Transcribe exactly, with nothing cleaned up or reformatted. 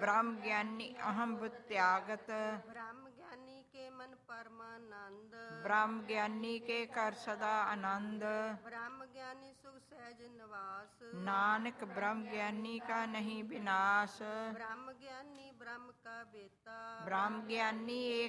ब्रह्म ज्ञानी अहम बुद्धि त्यागत ब्रह्म ज्ञानी के मन परमानंद ब्रह्म ज्ञानी के कर सदा आनंद ब्रह्म ज्ञानी सुख सहज निवास नानक ब्रह्म ज्ञानी का नहीं विनाश ब्रह्म ज्ञानी ब्रह्म का बेता ब्रह्म ज्ञानी एक